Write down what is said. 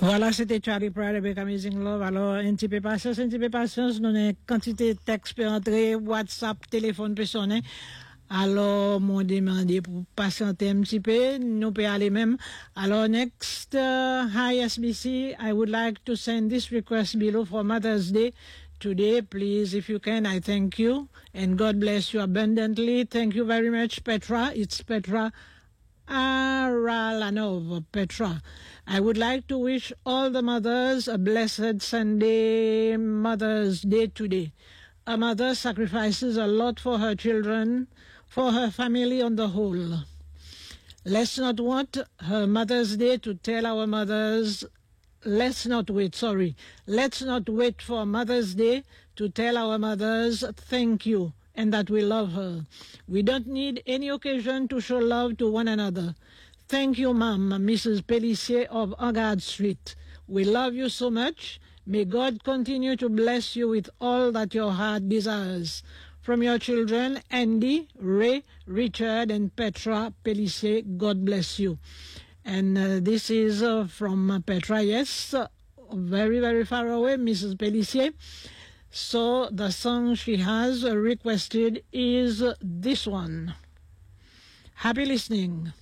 Voilà, c'était Charlie Pride avec Amazing Love. Alors, un petit peu patience, nous avons une quantité de textes pour entrer, WhatsApp, téléphone peut sonner. Alors, m'ont demandé pour patienter un petit peu, nous pouvons aller même. Alors, next, hi SBC, I would like to send this request below for Mother's Day. Today, please, if you can, I thank you. And God bless you abundantly. Thank you very much, Petra. It's Petra Aralanov, Petra. I would like to wish all the mothers a blessed Sunday Mother's Day today. A mother sacrifices a lot for her children, for her family on the whole. Let's not want her Mother's Day to tell our mothers. Let's not wait for Mother's Day to tell our mothers thank you and that we love her. We don't need any occasion to show love to one another. Thank you, Ma'am, Mrs. Pellissier of Agard Street. We love you so much. May God continue to bless you with all that your heart desires. From your children, Andy, Ray, Richard, and Petra Pellissier, God bless you. And this is from Petra, yes, very, very far away, Mrs. Pellissier. So the song she has requested is this one. Happy listening.